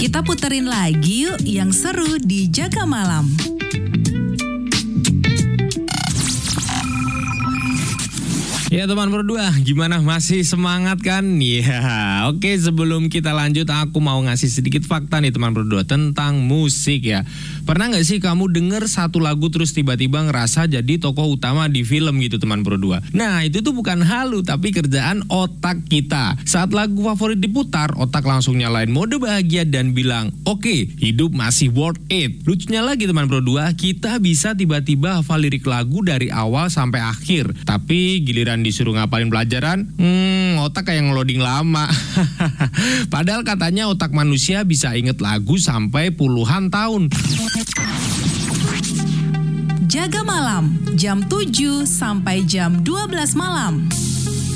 Kita puterin lagi yuk yang seru di Jaga Malam. Ya teman berdua, gimana, masih semangat kan? Ya, oke, sebelum kita lanjut aku mau ngasih sedikit fakta nih teman berdua tentang musik ya. Pernah gak sih kamu denger satu lagu terus tiba-tiba ngerasa jadi tokoh utama di film gitu teman berdua? Nah itu tuh bukan halu tapi kerjaan otak kita. Saat lagu favorit diputar, otak langsung nyalain mode bahagia dan bilang, oke, hidup masih worth it. Lucunya lagi teman berdua, kita bisa tiba-tiba hafal lirik lagu dari awal sampai akhir. Tapi giliran disuruh ngapalin pelajaran, otak kayak ngeloading lama. Padahal katanya otak manusia bisa inget lagu sampai puluhan tahun. Jaga Malam, jam 7 sampai jam 12 malam.